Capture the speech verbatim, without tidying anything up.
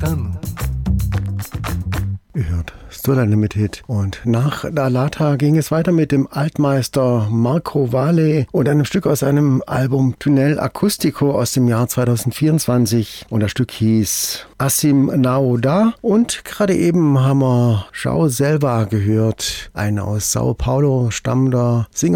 cantando. Ihr hört Sturlander mit Hit. Und nach Alata ging es weiter mit dem Altmeister Marco Vale und einem Stück aus seinem Album Tunnel Acústico aus dem Jahr zwanzig vierundzwanzig. Und das Stück hieß Assim Não Dá. Und gerade eben haben wir João Selva gehört, ein aus Sao Paulo stammender Singer